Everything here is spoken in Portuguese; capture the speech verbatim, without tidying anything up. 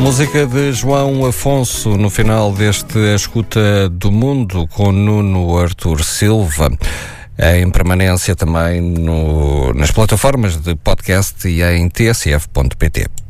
Música de João Afonso no final deste A Escuta do Mundo com Nuno Artur Silva, em permanência também no, nas plataformas de podcast e em t s f ponto p t.